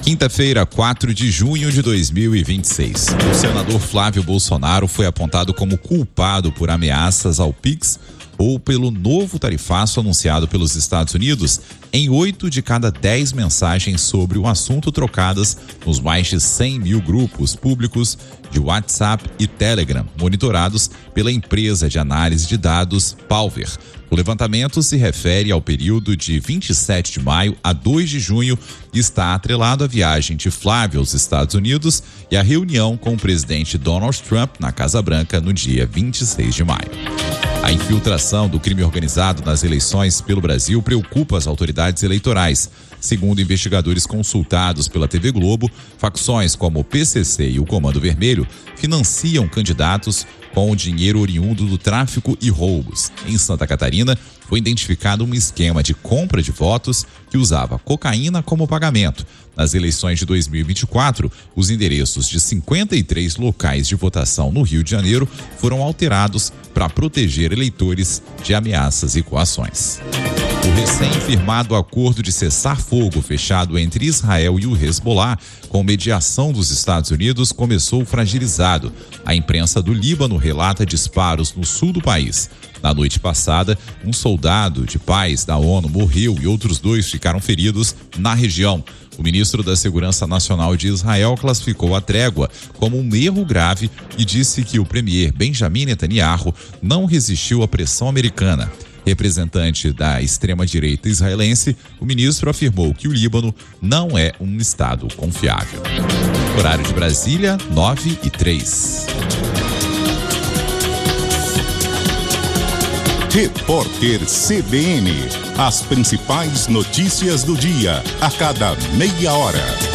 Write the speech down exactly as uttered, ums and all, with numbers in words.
Quinta-feira, quatro de junho de dois mil e vinte e seis. O senador Flávio Bolsonaro foi apontado como culpado por ameaças ao Pix ou pelo novo tarifaço anunciado pelos Estados Unidos em oito de cada dez mensagens sobre o assunto trocadas nos mais de cem mil grupos públicos de WhatsApp e Telegram, monitorados pela empresa de análise de dados Palver. O levantamento se refere ao período de vinte e sete de maio a dois de junho e está atrelado à viagem de Flávio aos Estados Unidos e à reunião com o presidente Donald Trump na Casa Branca no dia vinte e seis de maio. A infiltração do crime organizado nas eleições pelo Brasil preocupa as autoridades eleitorais. Segundo investigadores consultados pela T V Globo, facções como o P C C e o Comando Vermelho financiam candidatos com o dinheiro oriundo do tráfico e roubos. Em Santa Catarina, foi identificado um esquema de compra de votos que usava cocaína como pagamento. Nas eleições de dois mil e vinte e quatro, os endereços de cinquenta e três locais de votação no Rio de Janeiro foram alterados para proteger eleitores de ameaças e coações. O recém-firmado acordo de cessar-fogo fechado entre Israel e o Hezbollah, com mediação dos Estados Unidos, começou fragilizado. A imprensa do Líbano relata disparos no sul do país. Na noite passada, um soldado de paz da ONU morreu e outros dois ficaram feridos na região. O ministro da Segurança Nacional de Israel classificou a trégua como um erro grave e disse que o premier Benjamin Netanyahu não resistiu à pressão americana. Representante da extrema-direita israelense, o ministro afirmou que o Líbano não é um estado confiável. Horário de Brasília, nove e três. Repórter C B N. As principais notícias do dia, a cada meia hora.